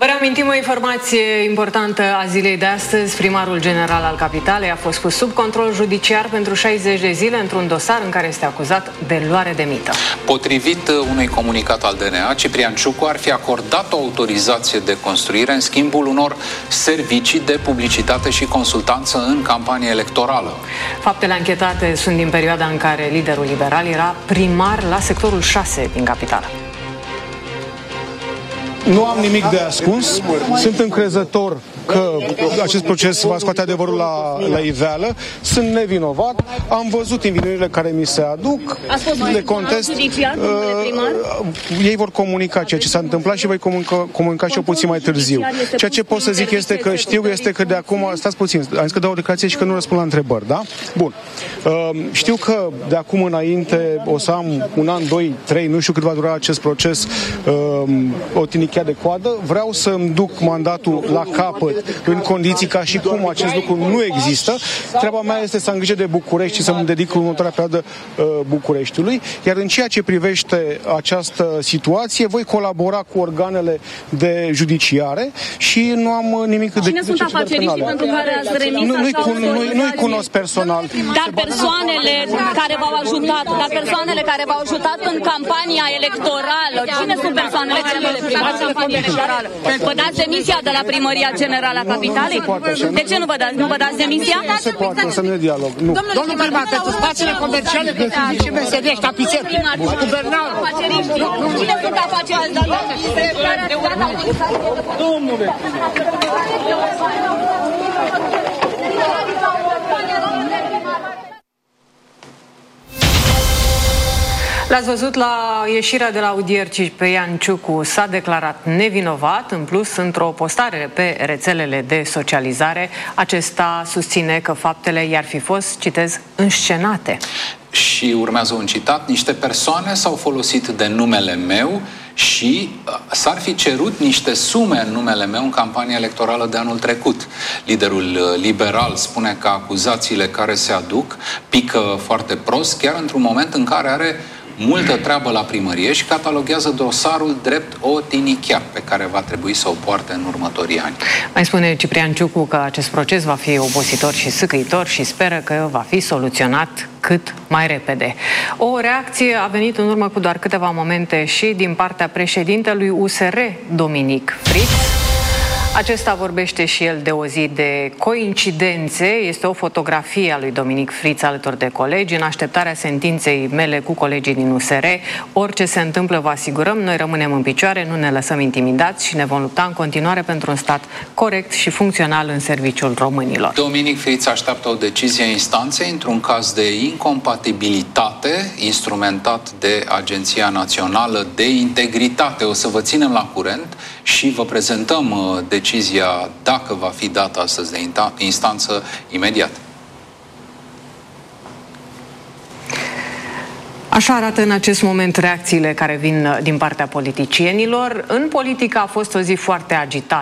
Vă reamintim o informație importantă a zilei de astăzi. Primarul general al Capitalei a fost pus sub control judiciar pentru 60 de zile într-un dosar în care este acuzat de luare de mită. Potrivit unui comunicat al DNA, Ciprian Ciucu ar fi acordat o autorizație de construire în schimbul unor servicii de publicitate și consultanță în campanie electorală. Faptele anchetate sunt din perioada în care liderul liberal era primar la sectorul 6 din Capitală. Nu am nimic de ascuns, sunt încrezător că acest proces va scoate adevărul la iveală, sunt nevinovat, am văzut invinuirile care mi se aduc, le contest, ei vor comunica ceea ce s-a întâmplat și voi comunica și eu puțin mai târziu. Ceea ce pot să zic este că știu este că de acum, stați puțin, am zis că dau o declarație și că nu răspund la întrebări, da? Bun. Știu că de acum înainte o să am un an, 2, 3, nu știu cât va dura acest proces, o tinichea de coadă, vreau să-mi duc mandatul la capăt în condiții ca și cum acest lucru nu există. Treaba mea este să am grijă de București și să mă dedic în următoarea perioadă Bucureștiului. Iar în ceea ce privește această situație, voi colabora cu organele de judiciare și nu am nimic de... Cine sunt afaceriștii pentru care ați remis Nu-i cunosc personal. Dar persoanele care v-au ajutat, în campania electorală, cine sunt persoanele care v-au ajutat în campania electorală? Vă dați demisia de la Primăria Generală a Capitalei? De ce nu vă dați? Nu vă dați demisia? Nu se poate să nu e dialog. Domnul primar, pentru spațiile comerciale, pentru și meserie, tapiser, guvernarul. Cine sunt afaceriștii? Domnule! L-ați văzut la ieșirea de la audier, Ciprian Ciucu s-a declarat nevinovat. În plus, într-o postare pe rețelele de socializare, acesta susține că faptele i-ar fi fost, citez, înscenate. Și urmează un citat: niște persoane s-au folosit de numele meu și s-ar fi cerut niște sume în numele meu în campania electorală de anul trecut. Liderul liberal spune că acuzațiile care se aduc pică foarte prost, chiar într-un moment în care are multă treabă la primărie și cataloghează dosarul drept o tinichea pe care va trebui să o poarte în următorii ani. Mai spune Ciprian Ciucu că acest proces va fi obositor și sâcâitor și speră că va fi soluționat cât mai repede. O reacție a venit în urmă cu doar câteva momente și din partea președintelui USR, Dominic Friț. Acesta vorbește și el de o zi de coincidențe. Este o fotografie a lui Dominic Friț alături de colegi în așteptarea sentinței mele cu colegii din USR. Orice se întâmplă, vă asigurăm, noi rămânem în picioare, nu ne lăsăm intimidați și ne vom lupta în continuare pentru un stat corect și funcțional în serviciul românilor. Dominic Friț așteaptă o decizie a instanței într-un caz de incompatibilitate instrumentat de Agenția Națională de Integritate. O să vă ținem la curent și vă prezentăm decizia, dacă va fi dată astăzi de instanță, imediat. Așa arată în acest moment reacțiile care vin din partea politicienilor. În politică a fost o zi foarte agitată.